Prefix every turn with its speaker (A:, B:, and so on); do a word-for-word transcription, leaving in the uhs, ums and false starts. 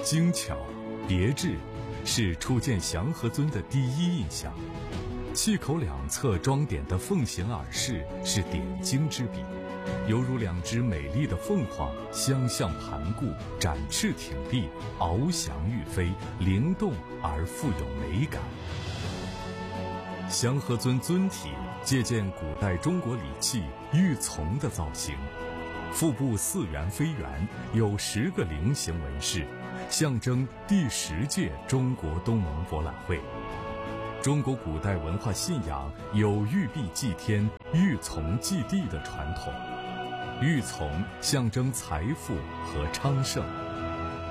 A: 精巧、别致，是初见祥和尊的第一印象。气口两侧装点的凤形耳饰是点睛之笔，犹如两只美丽的凤凰相向盘顾，展翅挺立，翱翔欲飞，灵动而富有美感。祥和尊尊体借鉴古代中国礼器玉琮的造型，腹部似圆非圆，有十个菱形纹饰，象征第十届中国东盟博览会。中国古代文化信仰有玉璧祭天、玉琮祭地的传统，玉琮象征财富和昌盛。